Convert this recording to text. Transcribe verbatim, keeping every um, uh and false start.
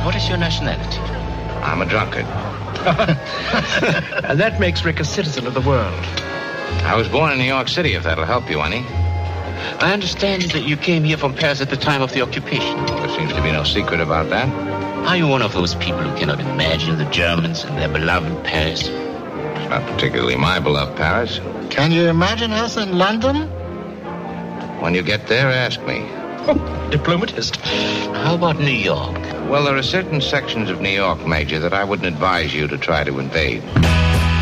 what is your nationality? I'm a drunkard. And that makes Rick a citizen of the world. I was born in New York City, if that'll help you any. I understand that you came here from Paris at the time of the occupation. There seems to be no secret about that. Are you one of those people who cannot imagine the Germans and their beloved Paris? It's not particularly my beloved Paris. Can you imagine us in London? When you get there, ask me. Diplomatist. How about New York? Well, there are certain sections of New York, Major, that I wouldn't advise you to try to invade.